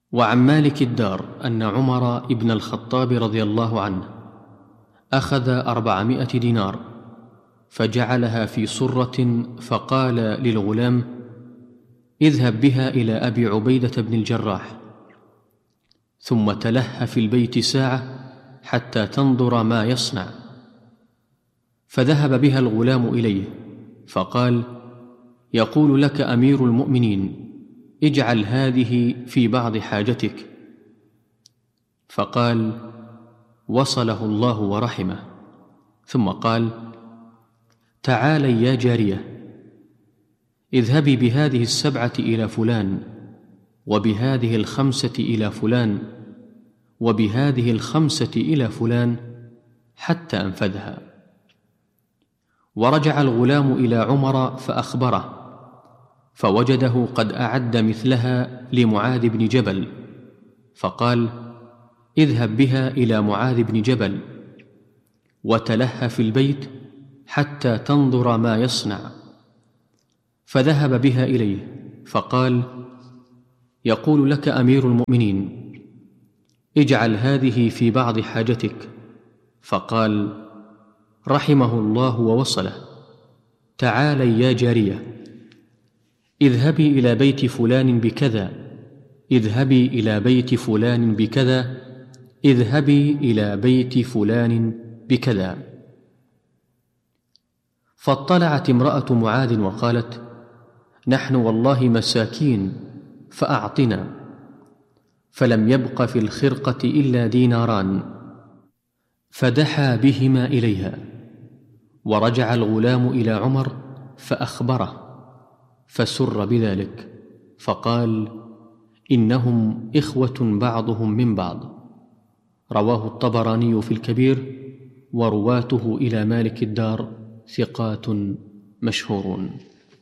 وعن مالك الدار أن عمر بن الخطاب رضي الله عنه أخذ 400 دينار فجعلها في صرة فقال للغلام: اذهب بها إلى أبي عبيدة بن الجراح، ثم تلهى في البيت ساعة حتى تنظر ما يصنع. فذهب بها الغلام إليه فقال: يقول لك أمير المؤمنين اجعل هذه في بعض حاجتك. فقال: وصله الله ورحمه. ثم قال: تعالي يا جارية، اذهبي بهذه 7 إلى فلان، وبهذه 5 إلى فلان، وبهذه 5 إلى فلان، حتى أنفذها. ورجع الغلام إلى عمر فأخبره، فوجده قد أعد مثلها لمعاذ بن جبل، فقال: اذهب بها إلى معاذ بن جبل وتلهى في البيت حتى تنظر ما يصنع. فذهب بها إليه فقال: يقول لك أمير المؤمنين اجعل هذه في بعض حاجتك. فقال: رحمه الله ووصله. تعالي يا جارية، اذهبي إلى بيت فلان بكذا، اذهبي إلى بيت فلان بكذا، اذهبي إلى بيت فلان بكذا. فاطلعت امرأة معاذ وقالت: نحن والله مساكين فأعطنا. فلم يبق في الخرقة إلا 2 دينار، فدحى بهما إليها. ورجع الغلام إلى عمر فأخبره، فسر بذلك، فقال: إنهم إخوة بعضهم من بعض. رواه الطبراني في الكبير، ورواته إلى مالك الدار ثقات مشهورون.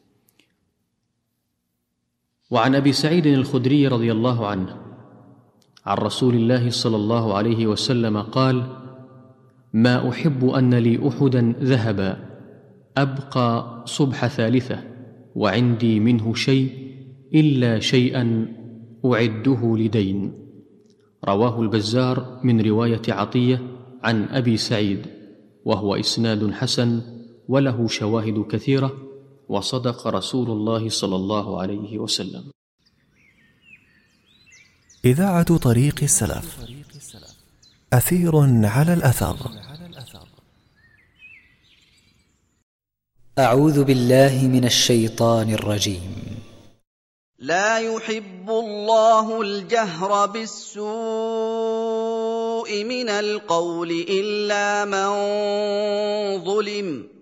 وعن أبي سعيد الخدري رضي الله عنه عن رسول الله صلى الله عليه وسلم قال: ما أحب أن لي أحدا ذهبا أبقى صبح 3 وعندي منه شيء إلا شيئا أعده لدين. رواه البزار من رواية عطية عن أبي سعيد، وهو إسناد حسن وله شواهد كثيرة، وصدق رسول الله صلى الله عليه وسلم. إذاعة طريق السلف، أثير على الأثر. أعوذ بالله من الشيطان الرجيم. لا يحب الله الجهر بالسوء من القول إلا من ظلم.